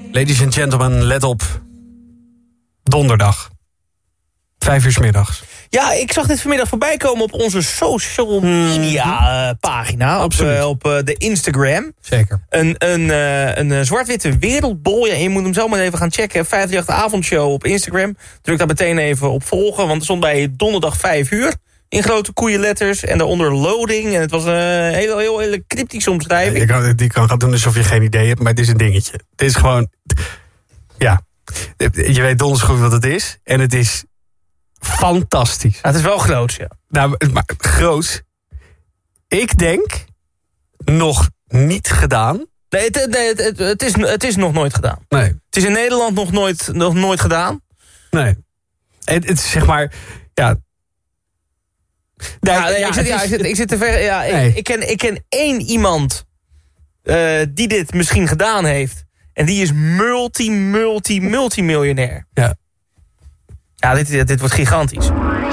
Ladies and gentlemen, let op. Donderdag. 5 uur 's middags. Ja, ik zag dit vanmiddag voorbij komen op onze social media pagina. Op de Instagram. Zeker. Een zwart-witte wereldbol. Ja, je moet hem zo maar even gaan checken. 538 avondshow op Instagram. Druk daar meteen even op volgen. Want er stond bij donderdag 5 uur. In grote koeienletters. En daaronder loading. En het was een hele cryptische omschrijving. Je kan gaan doen alsof je geen idee hebt. Maar het is een dingetje. Het is gewoon... Ja. Je weet donders goed wat het is. En het is... fantastisch. Ja, het is wel groot, ja. Nou, maar groot. Ik denk nog niet gedaan. Nee, het is nog nooit gedaan. Nee. Het is in Nederland nog nooit gedaan. Nee. Het is zeg maar... Ja. Ik zit te ver. Ja, Nee. Ik ken één iemand die dit misschien gedaan heeft. En die is multimiljonair. Ja. Ja, dit wordt gigantisch.